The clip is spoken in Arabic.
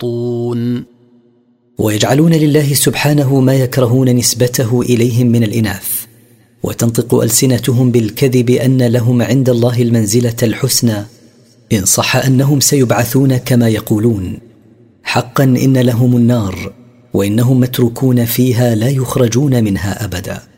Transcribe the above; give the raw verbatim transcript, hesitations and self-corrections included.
يسخطون. ويجعلون لله سبحانه ما يكرهون نسبته إليهم من الإناث، وتنطق ألسنتهم بالكذب أن لهم عند الله المنزلة الحسنى، إن صح أنهم سيبعثون كما يقولون. حقا إن لهم النار، وإنهم متروكون فيها لا يخرجون منها أبدا.